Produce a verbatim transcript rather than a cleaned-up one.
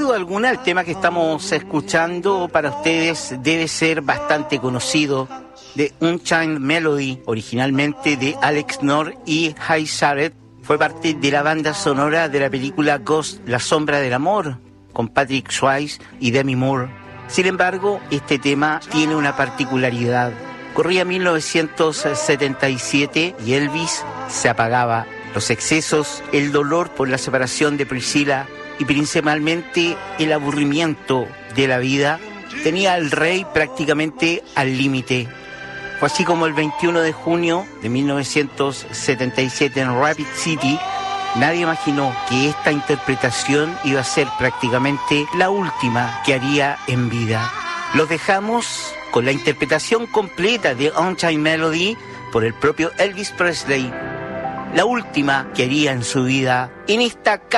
duda alguna, el tema que estamos escuchando para ustedes debe ser bastante conocido, de Unchained Melody, originalmente de Alex North y High Saret. Fue parte de la banda sonora de la película Ghost, La sombra del amor, con Patrick Swayze y Demi Moore. Sin embargo, este tema tiene una particularidad. Corría mil novecientos setenta y siete y Elvis se apagaba. Los excesos, el dolor por la separación de Priscilla y principalmente el aburrimiento de la vida tenía al rey prácticamente al límite. Fue así como el veintiuno de junio de mil novecientos setenta y siete en Rapid City, nadie imaginó que esta interpretación iba a ser prácticamente la última que haría en vida. Los dejamos con la interpretación completa de Unchained Melody por el propio Elvis Presley, la última que haría en su vida en esta